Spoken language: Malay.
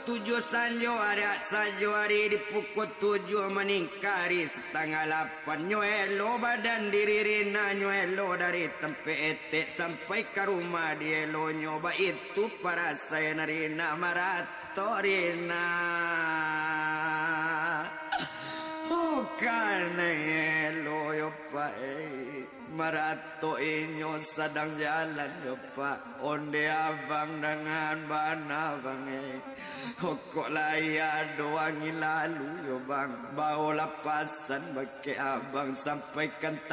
7 sanjo ada sajo hari di pukul 7 meningkari setengah 8 nyoelo badan diri Rina nyoelo dari tempe etek sampai ke rumah dia lo nyoba itu para saya Rina marato Rina karena lo yo pai marato inyo sedang jalan yo pak onde abang dengan bana bang kok laya doang lalu yo bang bawa lapasan bagi abang sampaikan